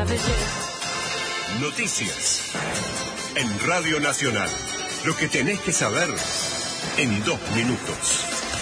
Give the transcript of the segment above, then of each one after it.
Noticias en Radio Nacional. Lo que tenés que saber en 2 minutos.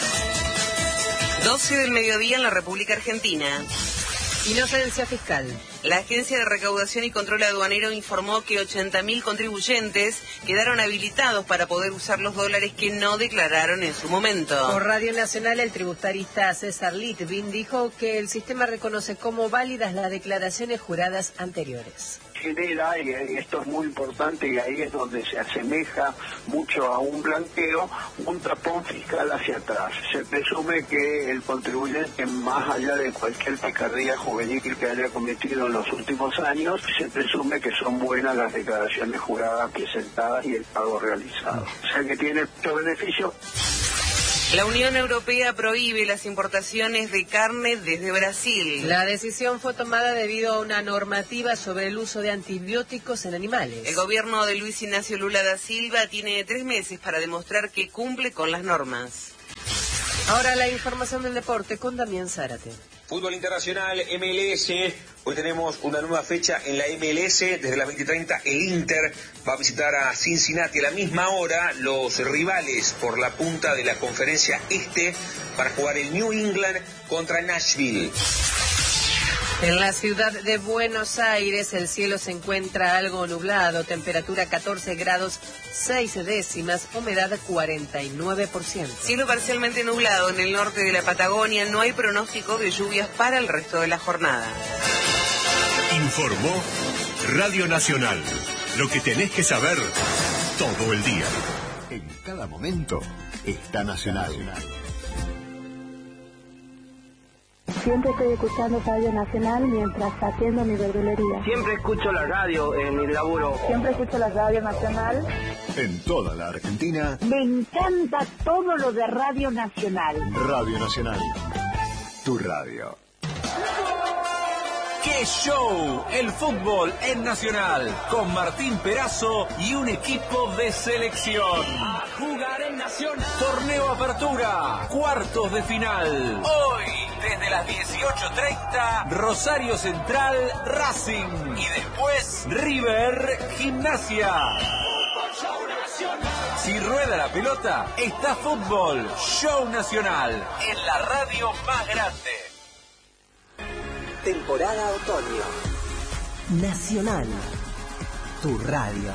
12 del mediodía en la República Argentina. Inocencia fiscal. La Agencia de Recaudación y Control Aduanero informó que 80.000 contribuyentes quedaron habilitados para poder usar los dólares que no declararon en su momento. Por Radio Nacional, el tributarista César Litvin dijo que el sistema reconoce como válidas las declaraciones juradas anteriores. Genera, y esto es muy importante y ahí es donde se asemeja mucho a un blanqueo, un tapón fiscal hacia atrás. Se presume que el contribuyente, más allá de cualquier picardía juvenil que haya cometido en los últimos años, se presume que son buenas las declaraciones juradas presentadas y el pago realizado. O sea que tiene mucho beneficio. La Unión Europea prohíbe las importaciones de carne desde Brasil. La decisión fue tomada debido a una normativa sobre el uso de antibióticos en animales. El gobierno de Luis Ignacio Lula da Silva tiene 3 meses para demostrar que cumple con las normas. Ahora la información del deporte con Damián Zárate. Fútbol internacional, MLS. Hoy tenemos una nueva fecha en la MLS. Desde las 20:30 el Inter va a visitar a Cincinnati a la misma hora. Los rivales por la punta de la conferencia este para jugar el New England contra Nashville. En la ciudad de Buenos Aires el cielo se encuentra algo nublado, temperatura 14 grados 6 décimas, humedad 49%. Cielo parcialmente nublado en el norte de la Patagonia, no hay pronóstico de lluvias para el resto de la jornada. Informó Radio Nacional. Lo que tenés que saber todo el día. En cada momento está Nacional. Siempre estoy escuchando Radio Nacional mientras atiendo mi verdulería. Siempre escucho la radio en mi laburo. Siempre escucho la Radio Nacional. En toda la Argentina. Me encanta todo lo de Radio Nacional. Radio Nacional. Tu radio. ¡Qué show! El fútbol en Nacional, con Martín Perazo y un equipo de selección. A jugar en Nacional. Torneo Apertura, cuartos de final. Hoy, desde las 18:30, Rosario Central, Racing. Y después, River, Gimnasia. Si rueda la pelota, está fútbol. Show Nacional, en la radio más grande. Temporada otoño. Nacional, tu radio.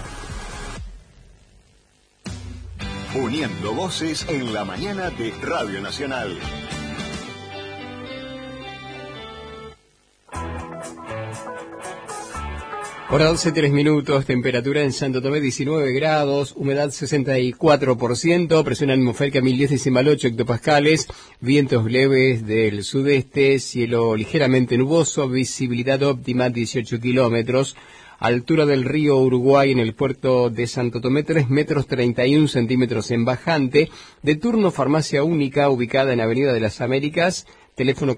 Uniendo voces en la mañana de Radio Nacional. Hora 11:03, temperatura en Santo Tomé 19 grados, humedad 64%, presión atmosférica 1010,8 hectopascales, vientos leves del sudeste, cielo ligeramente nuboso, visibilidad óptima 18 kilómetros, altura del río Uruguay en el puerto de Santo Tomé 3 metros 31 centímetros en bajante, de turno farmacia única ubicada en Avenida de las Américas, teléfono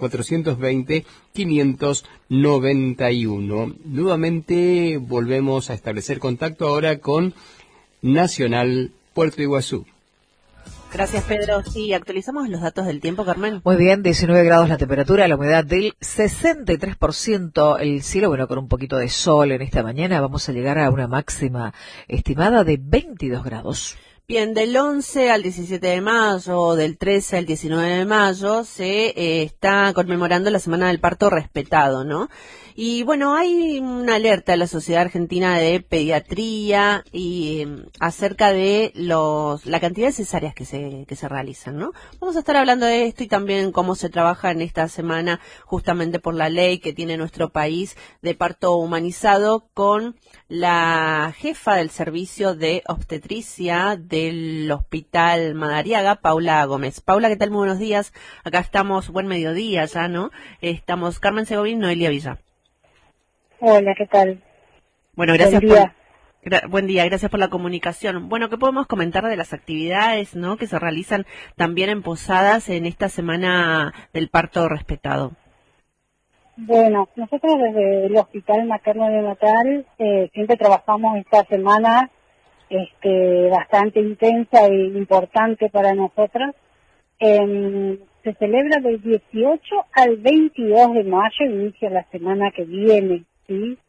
420-591. Nuevamente volvemos a establecer contacto ahora con Nacional Puerto Iguazú. Gracias, Pedro. Sí, actualizamos los datos del tiempo, Carmen. Muy bien, 19 grados la temperatura, la humedad del 63%, el cielo, bueno, con un poquito de sol en esta mañana, vamos a llegar a una máxima estimada de 22 grados. Bien, del 11 al 17 de mayo, del 13 al 19 de mayo, se está conmemorando la Semana del Parto Respetado, ¿no? Y bueno, hay una alerta de la Sociedad Argentina de Pediatría y acerca de la cantidad de cesáreas que se realizan, ¿no? Vamos a estar hablando de esto y también cómo se trabaja en esta semana justamente por la ley que tiene nuestro país de parto humanizado con la jefa del servicio de obstetricia del Hospital Madariaga, Paula Gómez. Paula, ¿qué tal? Muy buenos días. Acá estamos, buen mediodía ya, ¿no? Estamos Carmen Segovín, Noelia Villa. Hola, ¿qué tal? Bueno, gracias buen día, gracias por la comunicación. Bueno, ¿qué podemos comentar de las actividades, ¿no?, que se realizan también en Posadas en esta semana del parto respetado? Bueno, nosotros desde el Hospital Materno Neonatal siempre trabajamos esta semana bastante intensa e importante para nosotras. Se celebra del 18 al 22 de mayo, inicia la semana que viene, ¿sí?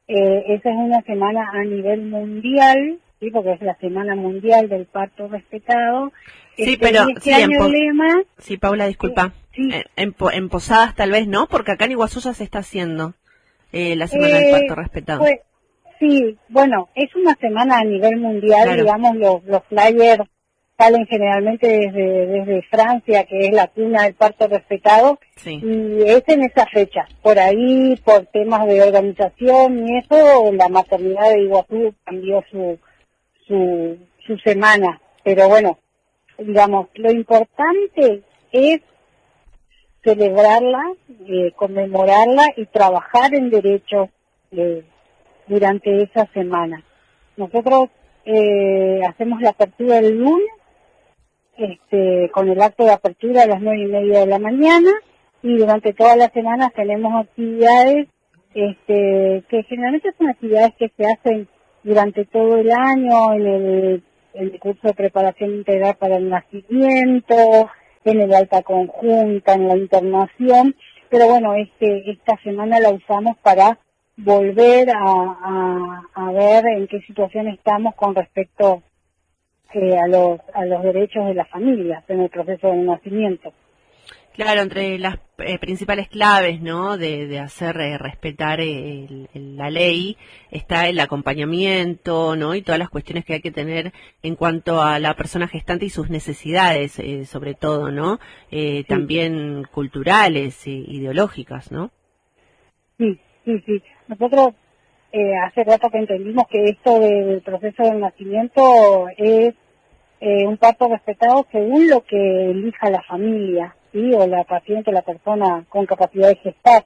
esa es una semana a nivel mundial, ¿sí? Porque es la Semana Mundial del Parto Respetado. Sí, pero este año el lema... Sí, Paula, disculpa. Sí. En Posadas tal vez no, porque acá en Iguazú ya se está haciendo la Semana del Parto Respetado. Pues, sí, bueno, es una semana a nivel mundial, claro. Digamos, los flyers salen generalmente desde Francia, que es la cuna del parto respetado, sí. Y es en esa fecha. Por ahí, por temas de organización y eso, la maternidad de Iguazú cambió su semana. Pero bueno, digamos, lo importante es celebrarla, conmemorarla y trabajar en derechos durante esa semana. Nosotros hacemos la apertura el lunes, con el acto de apertura a las 9:30 de la mañana, y durante todas las semanas tenemos actividades que generalmente son actividades que se hacen durante todo el año en el curso de preparación integral para el nacimiento, en el alta conjunta, en la internación, pero bueno, esta semana la usamos para volver a ver en qué situación estamos con respecto a los derechos de las familias en el proceso del nacimiento. Claro, entre las principales claves, ¿no?, de hacer respetar la ley está el acompañamiento, ¿no?, y todas las cuestiones que hay que tener en cuanto a la persona gestante y sus necesidades, sobre todo, ¿no?, Sí. También culturales e ideológicas, ¿no? Sí. Nosotros hace rato que entendimos que esto del proceso del nacimiento es un parto respetado según lo que elija la familia, ¿sí? O la paciente, la persona con capacidad de gestar.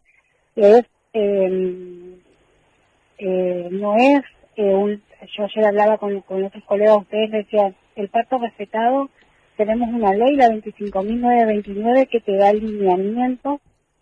No es yo ayer hablaba con otros colegas, ustedes decían, el parto respetado, tenemos una ley, la 25.929, que te da lineamientos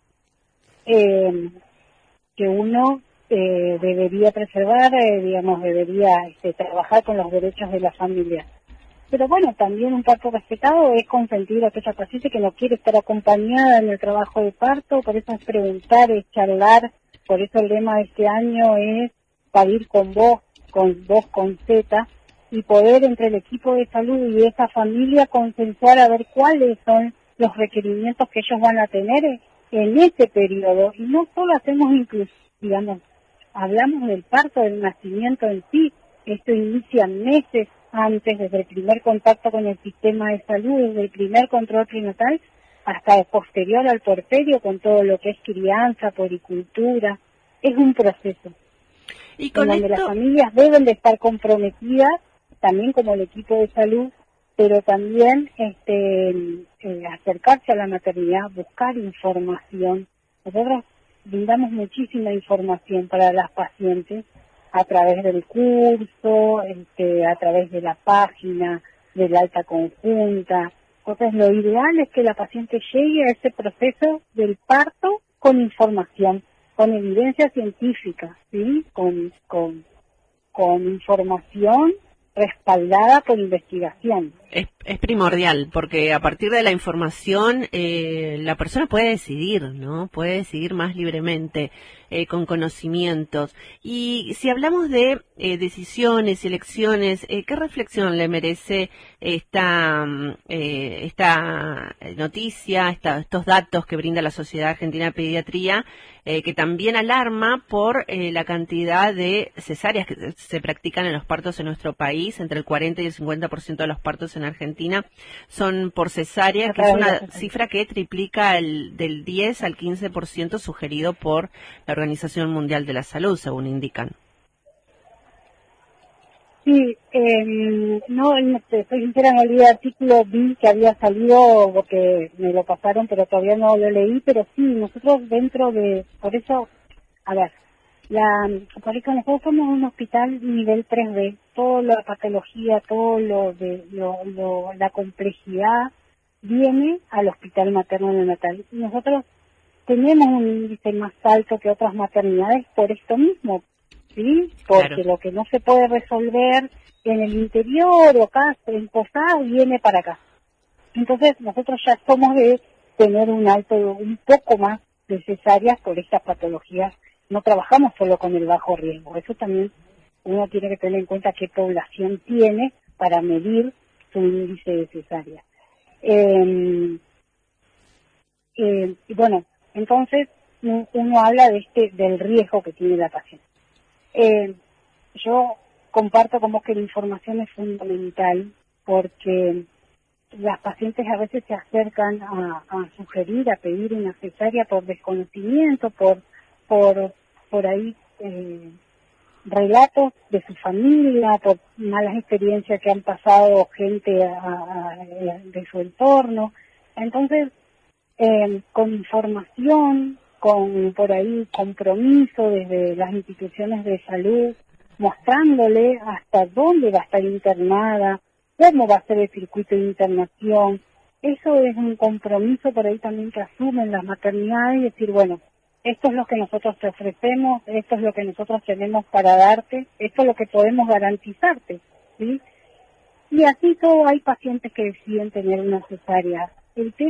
que uno debería preservar, debería trabajar con los derechos de la familia. Pero bueno, también un parto respetado es consentir a aquella paciente que no quiere estar acompañada en el trabajo de parto, por eso es preguntar, es charlar, por eso el lema de este año es parir con voz con Z, y poder entre el equipo de salud y esa familia consensuar a ver cuáles son los requerimientos que ellos van a tener en ese periodo. Y no solo hacemos hablamos del parto, del nacimiento en sí, esto inicia meses antes, desde el primer contacto con el sistema de salud, desde el primer control prenatal hasta el posterior al puerperio, con todo lo que es crianza, puericultura. Es un proceso y con en donde las familias deben de estar comprometidas, también como el equipo de salud, pero también acercarse a la maternidad, buscar información. Nosotros brindamos muchísima información para las pacientes a través del curso, a través de la página, de la alta conjunta. Entonces, lo ideal es que la paciente llegue a ese proceso del parto con información, con evidencia científica, ¿sí? Con información respaldada por investigación. Es primordial, porque a partir de la información la persona puede decidir, ¿no? Puede decidir más libremente, con conocimientos. Y si hablamos de decisiones y elecciones, ¿qué reflexión le merece esta noticia, estos datos que brinda la Sociedad Argentina de Pediatría, que también alarma por la cantidad de cesáreas que se practican en los partos en nuestro país? Entre el 40 y el 50% de los partos en Argentina son por cesárea, que es una cifra que triplica del 10 al 15% sugerido por la Organización Mundial de la Salud, según indican. Sí, no, soy sincera, no leí el artículo, vi que había salido porque me lo pasaron, pero todavía no lo leí, pero sí, nosotros por eso nosotros somos un hospital nivel 3B, toda la patología, todo la complejidad viene al hospital materno neonatal. Nosotros tenemos un índice más alto que otras maternidades por esto mismo, ¿sí? Porque claro, lo que no se puede resolver en el interior o acá en Posadas viene para acá. Entonces nosotros ya somos de tener un poco más de cesáreas por estas patologías no trabajamos solo con el bajo riesgo. Eso también uno tiene que tener en cuenta qué población tiene para medir su índice de cesárea. Y bueno, entonces uno habla del riesgo que tiene la paciente. Yo comparto como que la información es fundamental porque las pacientes a veces se acercan a sugerir, a pedir una cesárea por desconocimiento, por ahí relatos de su familia, por malas experiencias que han pasado gente de su entorno. Entonces, con información, con por ahí compromiso desde las instituciones de salud, mostrándole hasta dónde va a estar internada, cómo va a ser el circuito de internación. Eso es un compromiso por ahí también que asumen las maternidades y decir, bueno, esto es lo que nosotros te ofrecemos, esto es lo que nosotros tenemos para darte, esto es lo que podemos garantizarte, ¿sí? Y así todo hay pacientes que deciden tener una cesárea. El tema